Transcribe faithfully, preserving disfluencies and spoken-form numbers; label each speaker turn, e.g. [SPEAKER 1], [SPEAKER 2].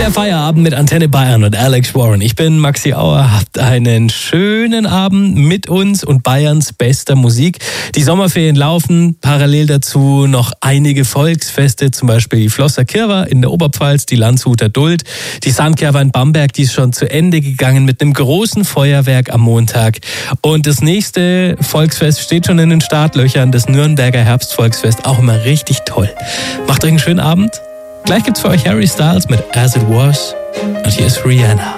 [SPEAKER 1] Der Feierabend mit Antenne Bayern und Alex Warren. Ich bin Maxi Auer. Habt einen schönen Abend mit uns und Bayerns bester Musik. Die Sommerferien laufen, parallel dazu noch einige Volksfeste, zum Beispiel die Flosser Kirwa in der Oberpfalz, die Landshuter Duld, die Sandkerwa in Bamberg, die ist schon zu Ende gegangen mit einem großen Feuerwerk am Montag. Und das nächste Volksfest steht schon in den Startlöchern, das Nürnberger Herbstvolksfest, auch immer richtig toll. Macht euch einen schönen Abend. Gleich gibt's für euch Harry Styles mit As It Was und hier ist Rihanna.